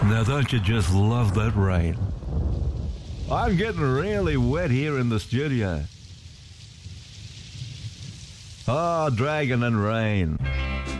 Now, don't you just love that rain? I'm getting really wet here in the studio. Oh, Dragon and Rain.